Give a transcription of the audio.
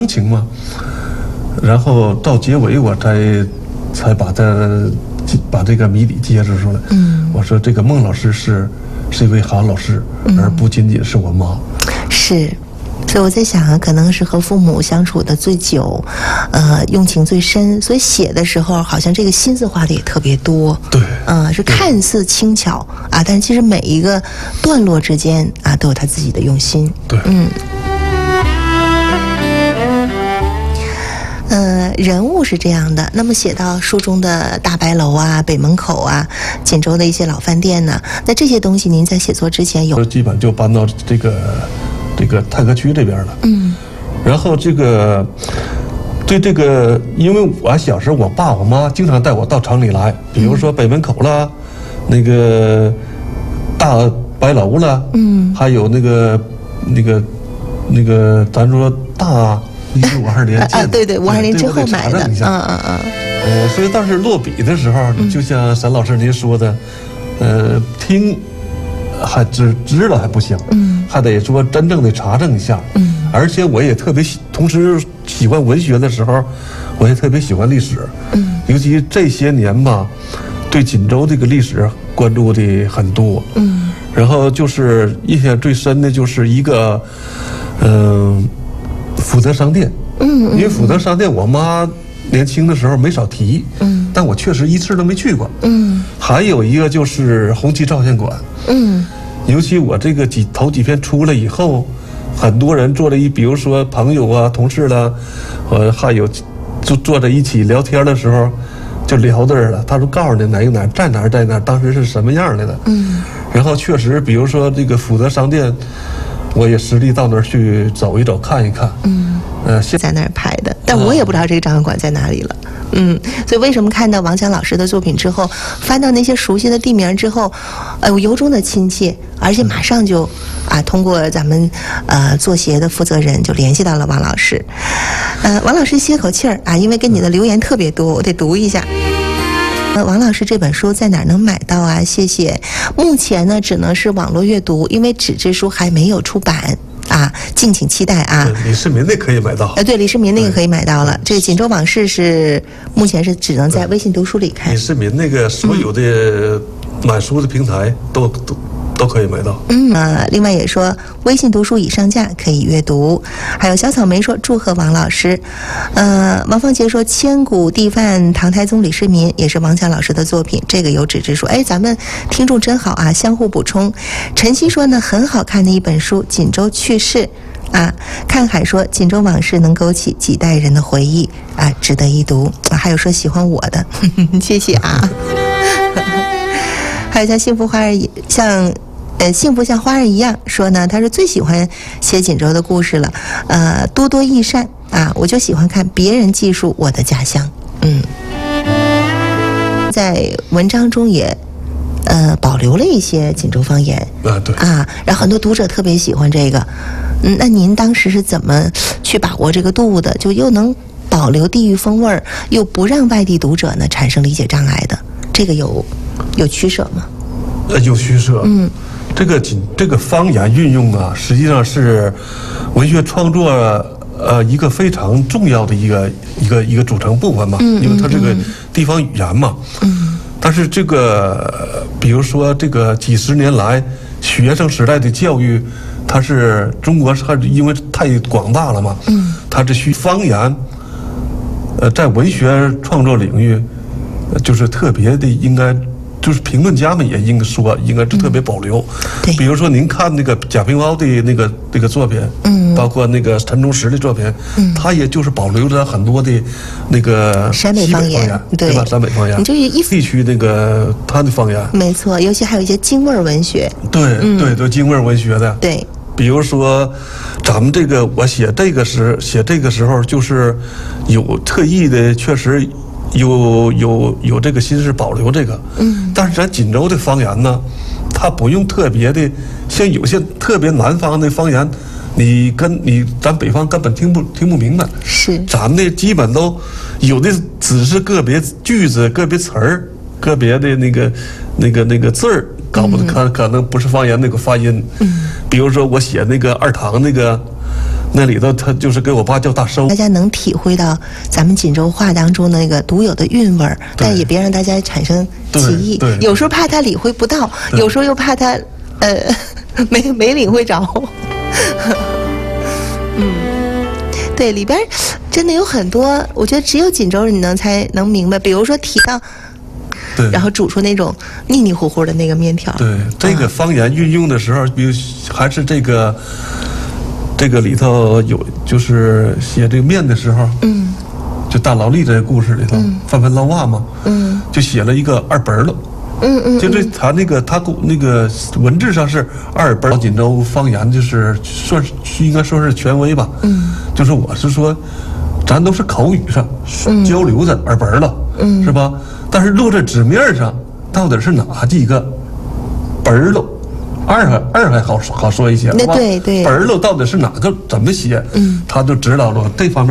情嘛。然后到结尾我才把这个谜底揭示出来。我说这个孟老师是一位好老师，而不仅仅是我妈。 是。所以我在想啊，可能是和父母相处的最久，用情最深，所以写的时候好像这个心思花的也特别多。 对， 是看似轻巧啊，但其实每一个段落之间啊都有他自己的用心。 对， 人物是这样的。那么写到书中的大白楼啊、北门口啊、锦州的一些老饭店呢，那这些东西您在写作之前有？ 基本就搬到这个太和区这边了。然后对这个，因为我小时候我爸我妈经常带我到城里来，比如说北门口啦，那个大白楼啦，还有那个咱说大52年建的对，52年之后买的。 所以当时落笔的时候，就像沈老师您说的，听还知了还不行，还得说真正的查证一下。而且我也特别同时喜欢文学的时候，我也特别喜欢历史。尤其这些年吧，对锦州这个历史关注的很多。然后就是印象最深的就是一个福德商店。因为福德商店我妈年轻的时候没少提，但我确实一次都没去过。还有一个就是红旗照相馆。尤其我这个头几篇出来以后，很多人坐在比如说朋友啊、同事啦，还有就坐在一起聊天的时候，就聊这儿了。他说告诉你哪在哪，当时是什么样来的。然后确实，比如说这个福德商店，我也实地到那儿去走一走、看一看。 在那儿拍的，但我也不知道这个照相馆在哪里了。所以为什么看到王强老师的作品之后，翻到那些熟悉的地名之后，我由衷的亲切，而且马上就通过咱们作协的负责人就联系到了王老师。王老师歇口气儿因为跟你的留言特别多，我得读一下。王老师这本书在哪儿能买到啊？谢谢。目前呢只能是网络阅读，因为纸质书还没有出版。敬请期待啊！ 李世民那可以买到。 对，李世民那个可以买到了。这个《锦州往事》是目前是只能在微信读书里看。 李世民那个所有的买书的平台都可以买到。 另外也说微信读书已上架，可以阅读。还有小草莓说祝贺王老师。王芳杰说千古地范唐太宗李世民也是王强老师的作品，这个有纸质书。咱们听众真好啊，相互补充。晨曦说呢很好看的一本书《锦州趣事》。看海说锦州往事能勾起几代人的回忆值得一读。还有说喜欢我的谢谢啊。还有像幸福像花儿一样说呢，他是最喜欢写锦州的故事了。多多益善我就喜欢看别人记述我的家乡。在文章中也保留了一些锦州方言对然后很多读者特别喜欢这个。那您当时是怎么去把握这个度的，就又能保留地域风味儿，又不让外地读者呢产生理解障碍的？这个有取舍吗？ 有取舍。这个方言运用实际上是文学创作一个非常重要的一个组成部分嘛。因为它这个地方语言嘛。但是这个比如说这个几十年来学生时代的教育，它是中国是因为太广大了嘛。它这方言在文学创作领域就是特别的，应该就是评论家们也应该是特别保留。比如说您看那个贾平凹的那个作品，包括那个陈忠实的作品，他也就是保留着很多的那个陕北方言， 对吧？陕北方言， 你这地区那个他的方言， 没错，尤其还有一些京味文学。对， 京味文学的。 对， 比如说咱们这个我写这个时候，就是有特意的，确实有这个心思保留这个。但是咱锦州的方言呢，它不用特别的，像有些特别南方的方言，咱北方根本听不明白。 是， 咱的基本都有的只是个别句子、个别词儿、个别的那个字儿，搞不可能不是方言那个发音。比如说我写那个二唐那里头他就是给我爸叫大收大。家能体会到咱们锦州话当中的那个独有的韵味儿，但也别让大家产生歧义。 对有时候怕他理会不到，有时候又怕他没领会着。对，里边真的有很多，我觉得只有锦州人你才能明白。比如说提到， 对， 然后煮出那种腻腻糊糊的那个面条。 对，这个方言运用的时候，比如还是这个里头有，就是写这个面的时候，就大劳力这个故事里头，翻翻捞袜嘛，就写了一个二本了。就这他那个文字上是二本，锦州方言就是算是应该说是权威吧。就是我是说，咱都是口语上交流的二本了，是吧？但是落在纸面上，到底是哪几个本了？二还好说一些， 对对， 本了到底是哪个怎么写？他就知道了这方面。